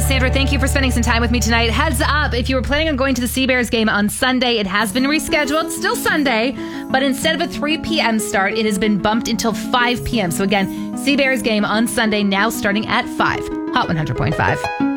Sandra, thank you for spending some time with me tonight. Heads up, if you were planning on going to the Sea Bears game on Sunday, it has been rescheduled. Still Sunday, but instead of a 3 p.m. start, it has been bumped until 5 p.m. So again, Sea Bears game on Sunday, now starting at 5. Hot 100.5.